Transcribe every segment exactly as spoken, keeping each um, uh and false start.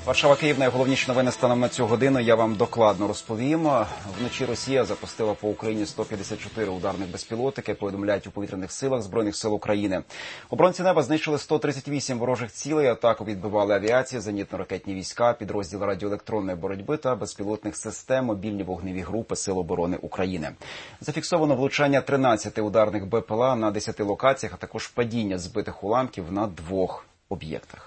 Варшава-Київ, найголовніші новини станом на цю годину, я вам докладно розповім. Вночі Росія запустила по Україні сто п'ятдесят чотири ударних безпілотники, повідомляють у повітряних силах Збройних сил України. Оборонці неба знищили сто тридцять вісім ворожих цілей, атаку відбивали авіація, зенітно-ракетні війська, підрозділи радіоелектронної боротьби та безпілотних систем, мобільні вогневі групи Сил оборони України. Зафіксовано влучання тринадцяти ударних БПЛА на десяти локаціях, а також падіння збитих уламків на двох об'єктах.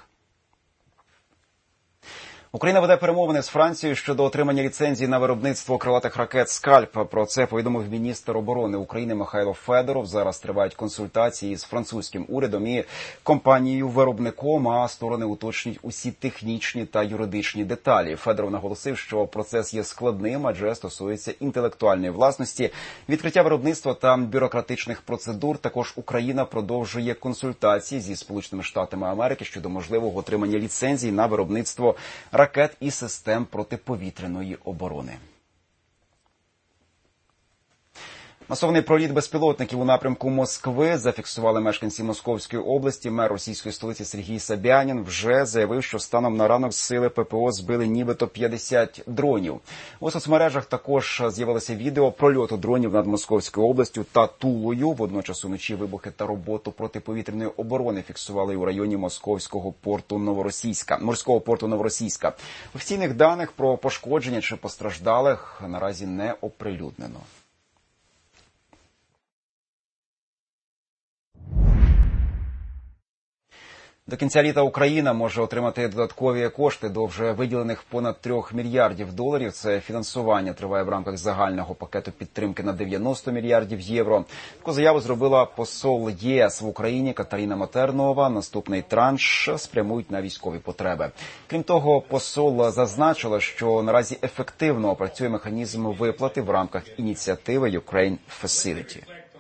Україна веде перемовини з Францією щодо отримання ліцензії на виробництво крилатих ракет «Скальп». Про це повідомив міністр оборони України Михайло Федоров. Зараз тривають консультації з французьким урядом і компанією-виробником, а сторони уточнюють усі технічні та юридичні деталі. Федоров наголосив, що процес є складним, адже стосується інтелектуальної власності, відкриття виробництва та бюрократичних процедур. Також Україна продовжує консультації зі Сполученими Штатами Америки щодо можливого отримання ліцензії на виробництво ракет і систем протиповітряної оборони. Масований проліт безпілотників у напрямку Москви зафіксували мешканці Московської області. Мер російської столиці Сергій Собянін вже заявив, що станом на ранок сили ППО збили нібито п'ятдесят дронів. У соцмережах також з'явилося відео прольоту дронів над Московською областю та Тулою. Водночас уночі вибухи та роботу протиповітряної оборони фіксували у районі Московського порту Новоросійська, морського порту Новоросійська. Офіційних даних про пошкодження чи постраждалих наразі не оприлюднено. До кінця літа Україна може отримати додаткові кошти до вже виділених понад трьох мільярдів доларів. Це фінансування триває в рамках загального пакету підтримки на дев'яносто мільярдів євро. Таку заяву зробила посол ЄС в Україні Катерина Матернова. Наступний транш спрямують на військові потреби. Крім того, посол зазначила, що наразі ефективно працює механізм виплати в рамках ініціативи Ukraine Facility.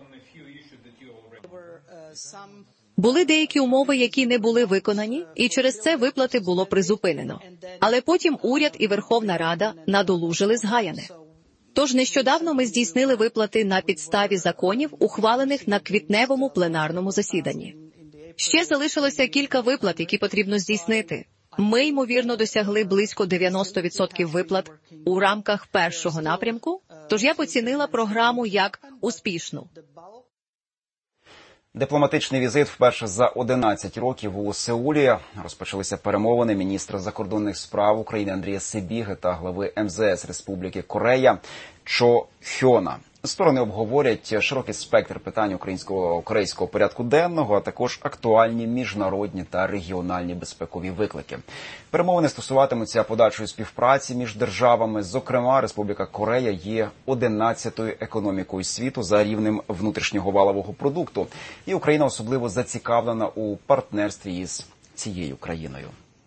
Були деякі умови, які не були виконані, і через це виплати було призупинено. Але потім уряд і Верховна Рада надолужили згаяне. Тож нещодавно ми здійснили виплати на підставі законів, ухвалених на квітневому пленарному засіданні. Ще залишилося кілька виплат, які потрібно здійснити. Ми, ймовірно, досягли близько дев'яносто відсотків виплат у рамках першого напрямку, тож я поцінила програму як успішну. Дипломатичний візит вперше за одинадцять років у Сеулі. Розпочалися перемовини міністра закордонних справ України Андрія Сибіги та глави ем зе ес Республіки Корея Чо Хьона. Сторони обговорять широкий спектр питань українського корейського порядку денного, а також актуальні міжнародні та регіональні безпекові виклики. Перемовини стосуватимуться подальшої співпраці між державами. Зокрема, Республіка Корея є одинадцятою економікою світу за рівнем внутрішнього валового продукту. І Україна особливо зацікавлена у партнерстві із цією країною.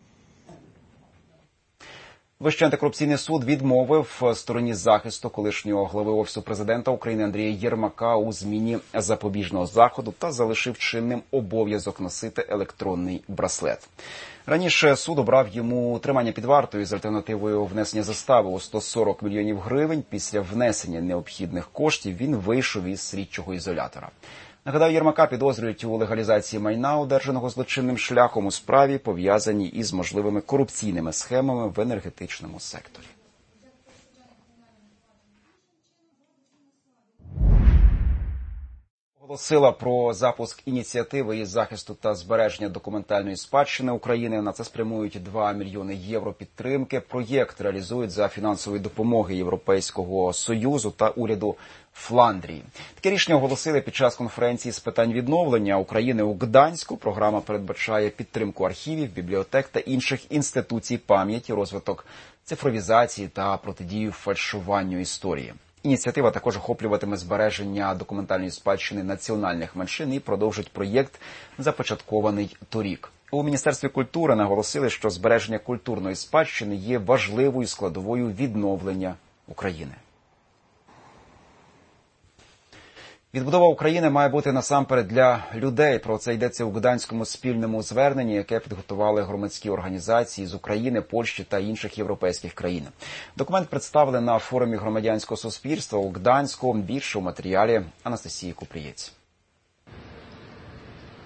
Вищий антикорупційний суд відмовив стороні захисту колишнього глави Офісу президента України Андрія Єрмака у зміні запобіжного заходу та залишив чинним обов'язок носити електронний браслет. Раніше суд обрав йому тримання під вартою з альтернативою внесення застави у сто сорок мільйонів гривень. Після внесення необхідних коштів він вийшов із слідчого ізолятора. Нагадаю, Єрмака підозрюють у легалізації майна, одержаного злочинним шляхом у справі, пов'язаній із можливими корупційними схемами в енергетичному секторі. Оголосила про запуск ініціативи із захисту та збереження документальної спадщини України. На це спрямують два мільйони євро підтримки. Проєкт реалізують за фінансової допомоги Європейського Союзу та уряду Фландрії. Таке рішення оголосили під час конференції з питань відновлення України у Гданську. Програма передбачає підтримку архівів, бібліотек та інших інституцій пам'яті, розвиток цифровізації та протидію фальшуванню історії. Ініціатива також охоплюватиме збереження документальної спадщини національних меншин і продовжить проєкт, започаткований торік. У Міністерстві культури наголосили, що збереження культурної спадщини є важливою складовою відновлення України. Відбудова України має бути насамперед для людей. Про це йдеться у Гданському спільному зверненні, яке підготували громадські організації з України, Польщі та інших європейських країн. Документ представили на форумі громадянського суспільства у Гданську. Більше у матеріалі Анастасії Купрієць.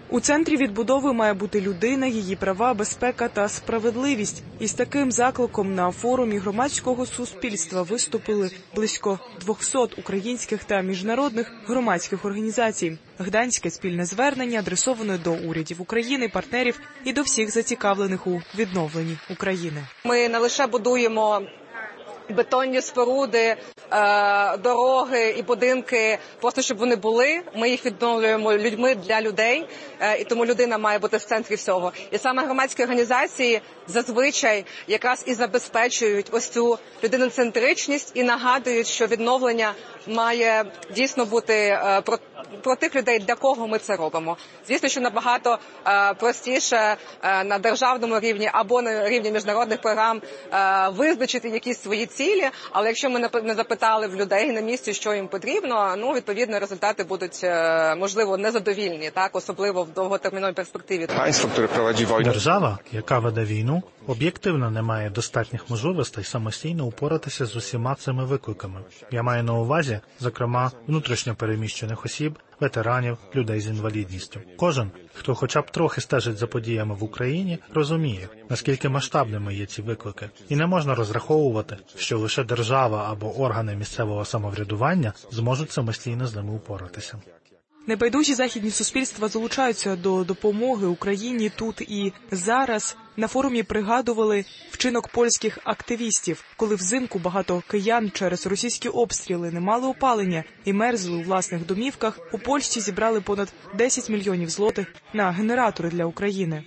У центрі відбудови має бути людина, її права, безпека та справедливість. Із таким закликом на форумі громадського суспільства виступили близько двохсот українських та міжнародних громадських організацій. Гданське спільне звернення адресоване до урядів України, партнерів і до всіх зацікавлених у відновленні України. Ми не лише будуємо бетонні споруди, дороги і будинки, просто щоб вони були. Ми їх відновлюємо людьми для людей, і тому людина має бути в центрі всього. І саме громадські організації зазвичай якраз і забезпечують ось цю людиноцентричність і нагадують, що відновлення має дійсно бути про, про тих людей, для кого ми це робимо. Звісно, що набагато е, простіше е, на державному рівні або на рівні міжнародних програм е, визначити якісь свої цілі, але якщо ми не запитали в людей на місці, що їм потрібно, ну, відповідно, результати будуть, е, можливо, незадовільні, так, особливо в довготерміновій перспективі. Держава, яка веде війну, об'єктивно не має достатніх можливостей самостійно упоратися з усіма цими викликами. Я маю на увазі, зокрема, внутрішньо переміщених осіб, ветеранів, людей з інвалідністю. Кожен, хто хоча б трохи стежить за подіями в Україні, розуміє, наскільки масштабними є ці виклики. І не можна розраховувати, що лише держава або органи місцевого самоврядування зможуть самостійно з ними упоратися. Небайдужі західні суспільства залучаються до допомоги Україні тут і зараз. На форумі пригадували вчинок польських активістів, коли взимку багато киян через російські обстріли не мали опалення і мерзли у власних домівках. У Польщі зібрали понад десять мільйонів злотих на генератори для України.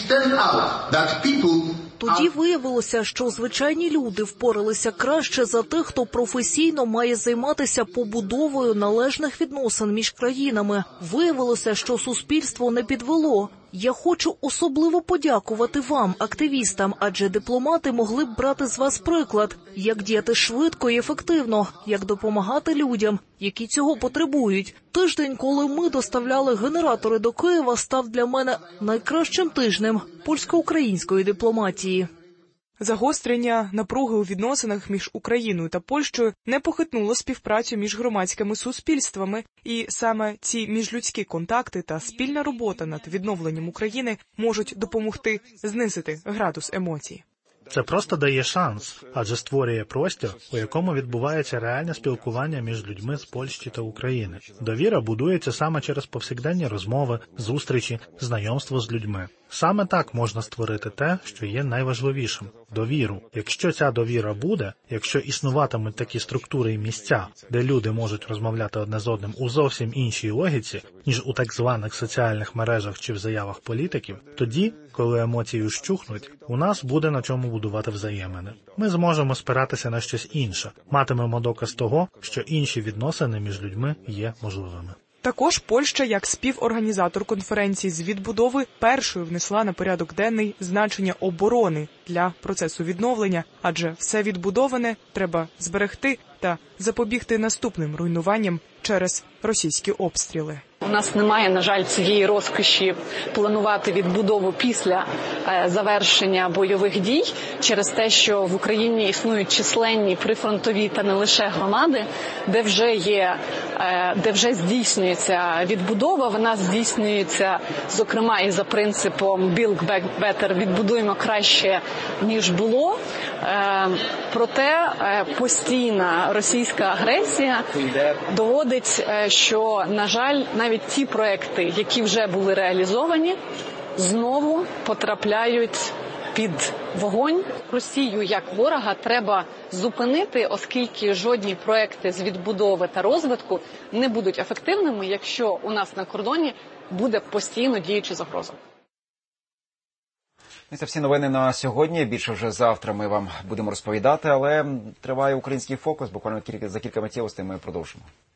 Тоді виявилося, що звичайні люди впоралися краще за тих, хто професійно має займатися побудовою належних відносин між країнами. Виявилося, що суспільство не підвело. Я хочу особливо подякувати вам, активістам, адже дипломати могли б брати з вас приклад, як діяти швидко і ефективно, як допомагати людям, які цього потребують. Тиждень, коли ми доставляли генератори до Києва, став для мене найкращим тижнем польсько-української дипломатії. Загострення напруги у відносинах між Україною та Польщею не похитнуло співпрацю між громадськими суспільствами, і саме ці міжлюдські контакти та спільна робота над відновленням України можуть допомогти знизити градус емоцій. Це просто дає шанс, адже створює простір, у якому відбувається реальне спілкування між людьми з Польщі та України. Довіра будується саме через повсякденні розмови, зустрічі, знайомство з людьми. Саме так можна створити те, що є найважливішим – довіру. Якщо ця довіра буде, якщо існуватимуть такі структури і місця, де люди можуть розмовляти одне з одним у зовсім іншій логіці, ніж у так званих соціальних мережах чи в заявах політиків, тоді, коли емоції ущухнуть, у нас буде на чому будувати взаємини. Ми зможемо спиратися на щось інше, матимемо доказ того, що інші відносини між людьми є можливими. Також Польща, як співорганізатор конференції з відбудови, першою внесла на порядок денний значення оборони для процесу відновлення, адже все відбудоване треба зберегти та запобігти наступним руйнуванням через російські обстріли. У нас немає, на жаль, цієї розкоші планувати відбудову після е, завершення бойових дій через те, що в Україні існують численні прифронтові та не лише громади, де вже є, е, де вже здійснюється відбудова. Вона здійснюється, зокрема, і за принципом «Build back better» – відбудуємо краще, ніж було. Е, проте е, постійна російська агресія доводить, е, що, на жаль, навіть Навіть ті проекти, які вже були реалізовані, знову потрапляють під вогонь. Росію як ворога треба зупинити, оскільки жодні проекти з відбудови та розвитку не будуть ефективними, якщо у нас на кордоні буде постійно діюча загроза. Це всі новини на сьогодні. Більше вже завтра ми вам будемо розповідати, але триває український фокус. Буквально за кілька миттєвостей ми продовжимо.